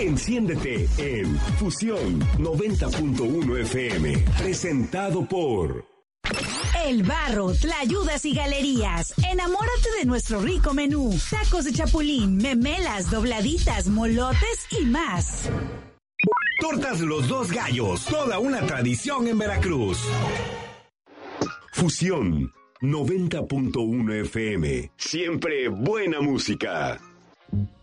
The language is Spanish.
Enciéndete en Fusión 90.1 FM. Presentado por El Barro, Tlayudas y Galerías. Enamórate de nuestro rico menú. Tacos de chapulín, memelas, dobladitas, molotes y más. Tortas Los Dos Gallos. Toda una tradición en Veracruz. Fusión 90.1 FM. Siempre buena música.